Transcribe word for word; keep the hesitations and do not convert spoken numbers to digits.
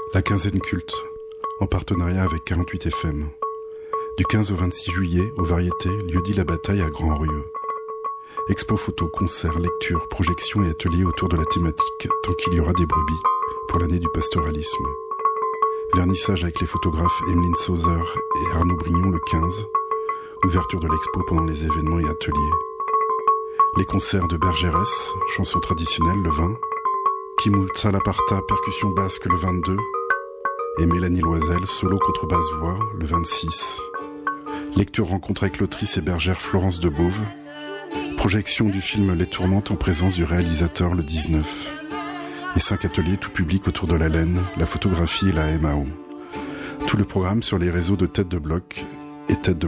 La quinzaine culte, en partenariat avec quarante-huit F M. Du quinze au vingt-six juillet, aux Variétés, lieu-dit La Bataille à Grand-Rieu. Expo photo, concerts, lectures, projections et ateliers autour de la thématique « Tant qu'il y aura des brebis » pour l'année du pastoralisme. Vernissage avec les photographes Emeline Sauzer et Arnaud Brignon le quinze. Ouverture de l'expo pendant les événements et ateliers. Les concerts de Bergérès, chansons traditionnelles le vingt. Kimul Tsalaparta, percussion basque le vingt-deux. Et Mélanie Loisel, solo contrebasse-voix le vingt-six. Lecture rencontre avec l'autrice et bergère Florence Debauve. Projection du film Les Tourmentes en présence du réalisateur le dix-neuf. Et cinq ateliers tout public autour de la laine, la photographie et la M A O. Tout le programme sur les réseaux de Tête de Bloc et tête de